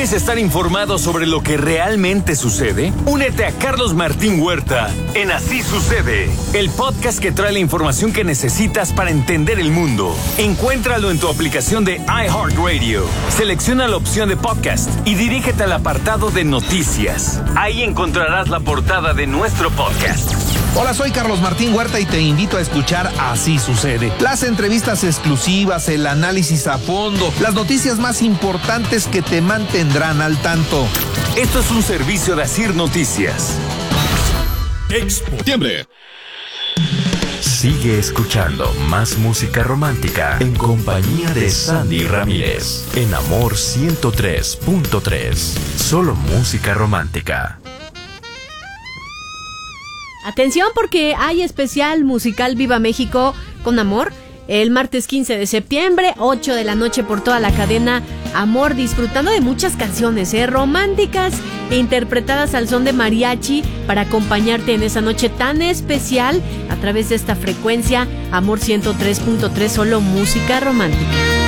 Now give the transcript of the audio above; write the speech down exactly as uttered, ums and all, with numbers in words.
¿Quieres estar informado sobre lo que realmente sucede? Únete a Carlos Martín Huerta en Así Sucede, el podcast que trae la información que necesitas para entender el mundo. Encuéntralo en tu aplicación de iHeartRadio. Selecciona la opción de podcast y dirígete al apartado de noticias. Ahí encontrarás la portada de nuestro podcast. Hola, soy Carlos Martín Huerta y te invito a escuchar Así Sucede. Las entrevistas exclusivas, el análisis a fondo, las noticias más importantes que te mantendrán al tanto. Esto es un servicio de Asir Noticias. Expo Septiembre. Sigue escuchando más música romántica en compañía de Sandy Ramírez en Amor ciento tres punto tres. Solo música romántica. Atención porque hay especial musical Viva México con Amor el martes quince de septiembre, ocho de la noche por toda la cadena Amor, disfrutando de muchas canciones ¿eh? románticas interpretadas al son de mariachi para acompañarte en esa noche tan especial a través de esta frecuencia Amor ciento tres punto tres, solo música romántica.